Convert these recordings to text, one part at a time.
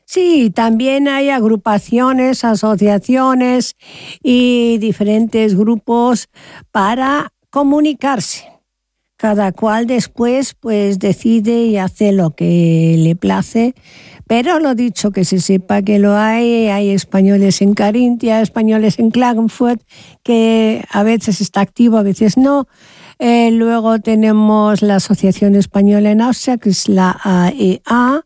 Sí, también hay agrupaciones, asociaciones y diferentes grupos para comunicarse. Cada cual después pues decide y hace lo que le place, pero lo dicho, que se sepa que lo hay españoles en Carintia, españoles en Klagenfurt, que a veces está activo, a veces no. Luego tenemos la Asociación Española en Austria, que es la AEA,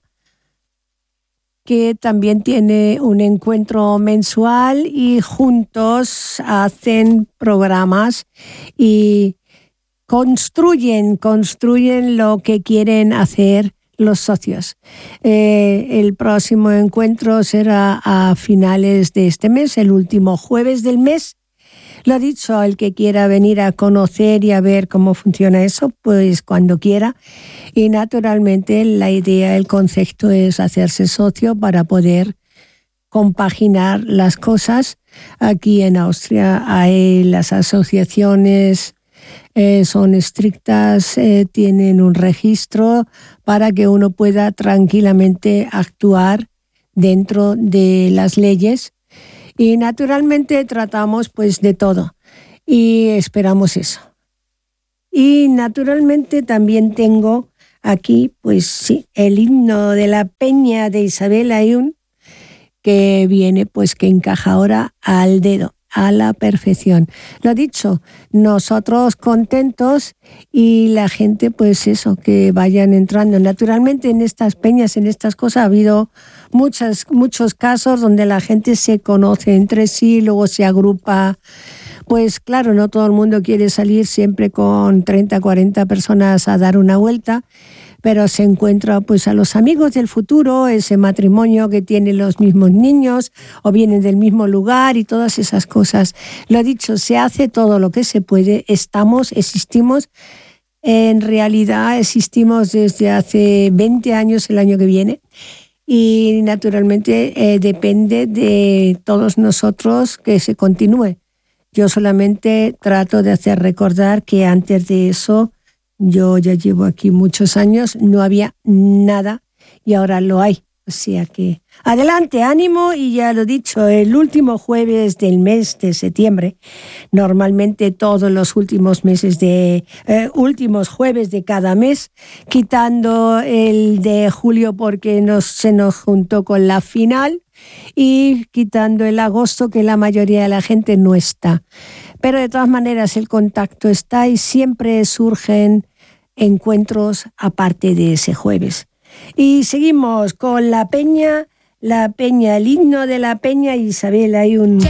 que también tiene un encuentro mensual y juntos hacen programas y construyen lo que quieren hacer los socios. El próximo encuentro será a finales de este mes, el último jueves del mes. Lo dicho, el que quiera venir a conocer y a ver cómo funciona eso, pues cuando quiera. Y naturalmente la idea, el concepto es hacerse socio para poder compaginar las cosas. Aquí en Austria hay las asociaciones, son estrictas, tienen un registro para que uno pueda tranquilamente actuar dentro de las leyes. Y naturalmente tratamos pues de todo y esperamos eso. Y naturalmente también tengo aquí pues sí, el himno de la Peña de Isabel Ayun, que viene pues que encaja ahora al dedo, a la perfección. Lo dicho, nosotros contentos y la gente pues eso, que vayan entrando. Naturalmente en estas peñas, en estas cosas ha habido muchos casos donde la gente se conoce entre sí, luego se agrupa. Pues claro, no todo el mundo quiere salir siempre con 30, 40 personas a dar una vuelta, pero se encuentra pues a los amigos del futuro, ese matrimonio que tiene los mismos niños o vienen del mismo lugar y todas esas cosas. Lo dicho, se hace todo lo que se puede, existimos. En realidad existimos desde hace 20 años el año que viene. Y naturalmente depende de todos nosotros que se continúe. Yo solamente trato de hacer recordar que antes de eso, yo ya llevo aquí muchos años, no había nada y ahora lo hay. O sea que adelante, ánimo, y ya lo he dicho, el último jueves del mes de septiembre, normalmente todos los últimos jueves de cada mes, quitando el de julio porque se nos juntó con la final, y quitando el agosto que la mayoría de la gente no está. Pero de todas maneras el contacto está y siempre surgen encuentros aparte de ese jueves. Y seguimos con la Peña, el himno de la Peña Isabel Ayun.